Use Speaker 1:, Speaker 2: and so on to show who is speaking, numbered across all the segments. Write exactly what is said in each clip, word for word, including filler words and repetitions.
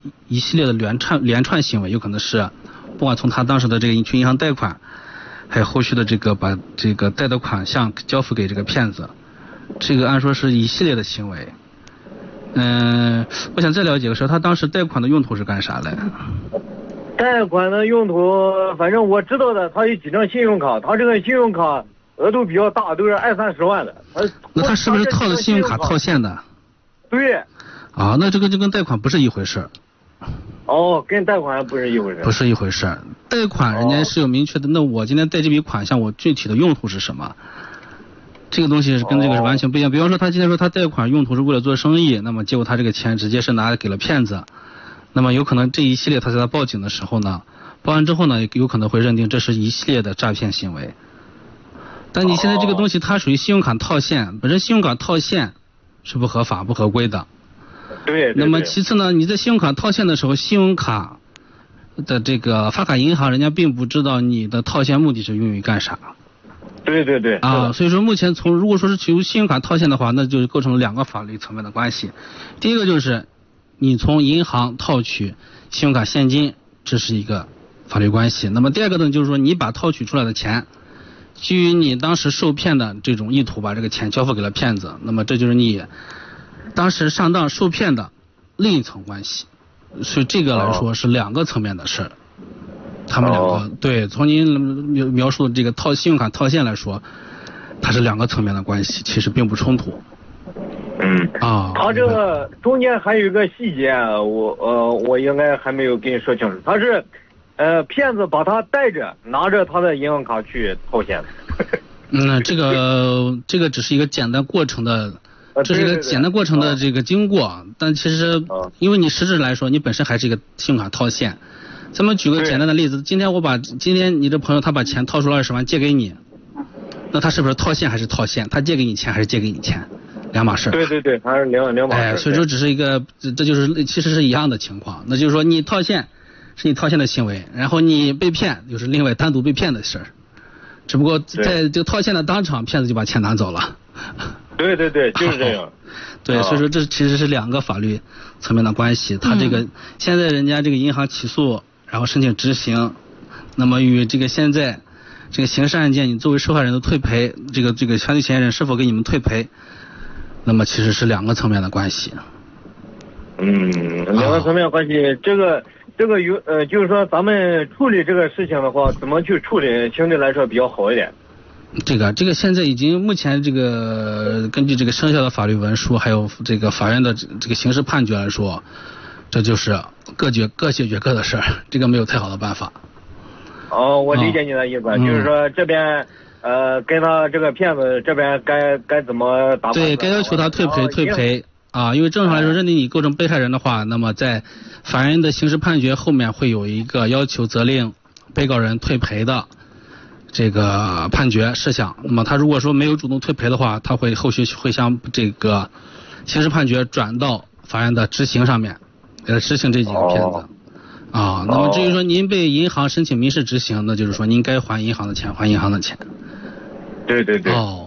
Speaker 1: 一系列的连串连串行为，有可能是不管从他当时的这个去银行贷款，还有后续的这个把这个贷的款项交付给这个骗子，这个按说是一系列的行为。嗯，我想再了解个事，他当时贷款的用途是干啥来？
Speaker 2: 贷款的用途，反正我知道的，他有几张信用卡，他这个信用卡额度比较大，都是二三十万的。他
Speaker 1: 那他是不是套的信用卡套现的？
Speaker 2: 对。
Speaker 1: 啊，那这个就跟贷款不是一回事。
Speaker 2: 哦，跟贷款不是一回事。
Speaker 1: 不是一回事，贷款人家是有明确的。哦、那我今天贷这笔款项，我具体的用途是什么？这个东西是跟这个是完全不一样。哦、比方说，他今天说他贷款用途是为了做生意，那么结果他这个钱直接是拿给了骗子，那么有可能这一系列他在他报警的时候呢，报案之后呢，有可能会认定这是一系列的诈骗行为。但你现在这个东西它属于信用卡套现，本身信用卡套现是不合法不合规的。
Speaker 2: 对。
Speaker 1: 那么其次呢，你在信用卡套现的时候，信用卡的这个发卡银行人家并不知道你的套现目的是用于干啥。
Speaker 2: 对对对。
Speaker 1: 啊，所以说目前从如果说是由信用卡套现的话，那就构成了两个法律层面的关系。第一个就是你从银行套取信用卡现金，这是一个法律关系。那么第二个呢，就是说你把套取出来的钱，基于你当时受骗的这种意图，把这个钱交付给了骗子，那么这就是你当时上当受骗的另一层关系。所以这个来说是两个层面的事儿。他们两个、哦、对，从您描述的这个套信用卡套现来说，它是两个层面的关系，其实并不冲突。
Speaker 2: 嗯
Speaker 1: 啊，
Speaker 2: 他这个中间还有一个细节，我呃我应该还没有跟你说清楚。他是呃骗子把他带着，拿着他的银行卡去套现。
Speaker 1: 嗯，这个这个只是一个简单过程的，这是一个简单过程的这个经过，啊、但其实因为你实质来说，你本身还是一个信用卡套现。咱们举个简单的例子，今天我把今天你这朋友他把钱套出了二十万借给你，那他是不是套现还是套现？他借给你钱还是借给你钱？两码事。
Speaker 2: 对对对，还是两两码事。
Speaker 1: 哎，所以说只是一个，这这就是其实是一样的情况。那就是说你套现是你套现的行为，然后你被骗就是另外单独被骗的事儿。只不过在这个套现的当场，骗子就把钱拿走了。
Speaker 2: 对对对，就是这样。
Speaker 1: 对，
Speaker 2: 哦、
Speaker 1: 所以说这其实是两个法律层面的关系。他这个、嗯、现在人家这个银行起诉。然后申请执行，那么与这个现在这个刑事案件，你作为受害人的退赔，这个这个犯罪嫌疑人是否给你们退赔，那么其实是两个层面的关系。
Speaker 2: 嗯，两个层面的关系，哦、这个这个有呃，就是说咱们处理这个事情的话，怎么去处理，相对来说比较好一点。
Speaker 1: 这个这个现在已经目前这个根据这个生效的法律文书，还有这个法院的这个刑事判决来说。这就是各解各解决各的事儿，这个没有太好的办法。
Speaker 2: 哦，我理解你的意思，哦、就是说这边呃跟他这个骗子这边该该怎么打？
Speaker 1: 对，该要求他退赔退赔啊，因为正常来说，认定你构成被害人的话，那么在法院的刑事判决后面会有一个要求责令被告人退赔的这个判决事项。那么他如果说没有主动退赔的话，他会后续会将这个刑事判决转到法院的执行上面。来执行这几个骗子、哦、啊，那么至于说您被银行申请民事执行，那就是说您该还银行的钱，还银行的钱。
Speaker 2: 对对对。
Speaker 1: 哦。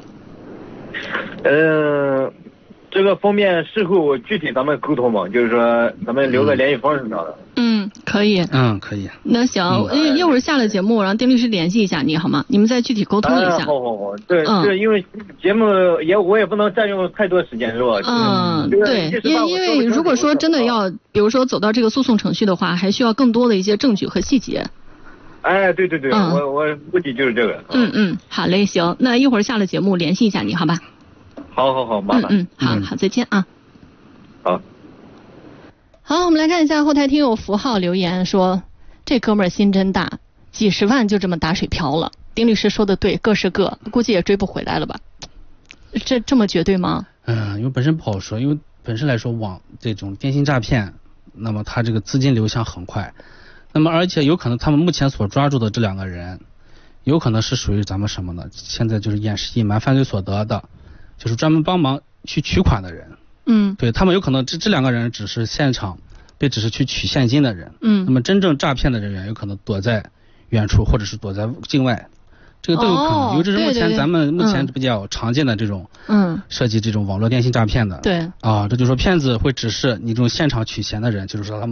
Speaker 2: 嗯、呃，这个方面事后具体咱们沟通嘛，就是说咱们留个联系方式啥的。
Speaker 3: 嗯，可以。
Speaker 1: 嗯，可以。
Speaker 3: 那行，嗯、一会儿下了节目，让丁律师联系一下你好吗？你们再具体沟通一下。
Speaker 2: 哎、好好好，对，
Speaker 3: 嗯、
Speaker 2: 对，因为节目也我也不能占用太多时间，是吧？
Speaker 3: 嗯，对，因为因为如果说真的要，比如说走到这个诉讼程序的话，还需要更多的一些证据和细节。
Speaker 2: 哎，对对对，
Speaker 3: 嗯、
Speaker 2: 我我估计就是这个。
Speaker 3: 嗯嗯，好嘞，行，那一会儿下了节目联系一下你好吧？
Speaker 2: 好好好，麻烦。
Speaker 3: 嗯嗯，好好，再见啊。
Speaker 2: 好。
Speaker 3: 好，我们来看一下后台听友符号留言说，这哥们儿心真大，几十万就这么打水漂了。丁律师说的对，各是各，估计也追不回来了吧？这这么绝对吗？
Speaker 1: 嗯，因为本身不好说，因为本身来说网这种电信诈骗，那么它这个资金流向很快，那么而且有可能他们目前所抓住的这两个人，有可能是属于咱们什么呢？现在就是掩饰隐瞒犯罪所得的，就是专门帮忙去取款的人。
Speaker 3: 嗯，
Speaker 1: 对他们有可能这这两个人只是现场被只是去取现金的人，
Speaker 3: 嗯，
Speaker 1: 那么真正诈骗的人员有可能躲在远处或者是躲在境外，这个都有可能，
Speaker 3: 哦、
Speaker 1: 因为这是目前
Speaker 3: 对对对
Speaker 1: 咱们目前比较常见的这种，
Speaker 3: 嗯，
Speaker 1: 涉及这种网络电信诈骗的，
Speaker 3: 对，
Speaker 1: 啊，这就是说骗子会指示你这种现场取钱的人，就是说他们。